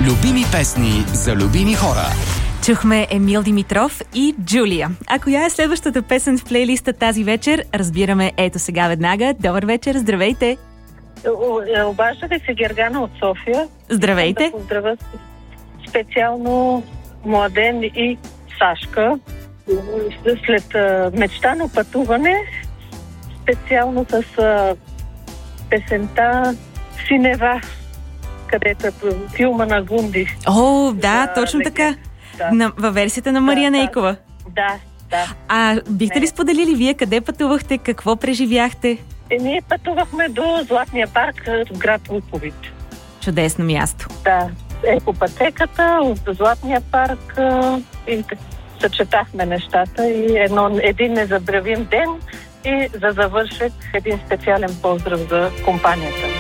Любими песни за любими хора. Чухме Емил Димитров и Джулия. А коя е следващата песен в плейлиста тази вечер? Разбираме ето сега веднага. Добър вечер, здравейте! Обаждате се Гергана от София. Здравейте! Да поздравя специално Младен и Сашка. След мечтано пътуване, специално с песента Синева, където е филма на Гунди. О, да, точно така. Да. Във версията на Мария Нейкова. Да. А бихте ли споделили вие къде пътувахте, какво преживяхте? Ние пътувахме до Златния парк в град Луковит. Чудесно място. Да, по пътеката от Златния парк и съчетахме нещата и един незабравим ден и за завършек един специален поздрав за компанията.